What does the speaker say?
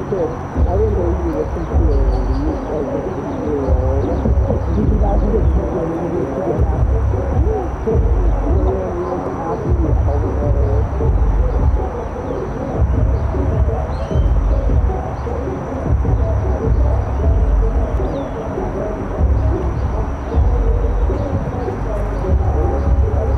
I didn't know you were considering did you guys get to get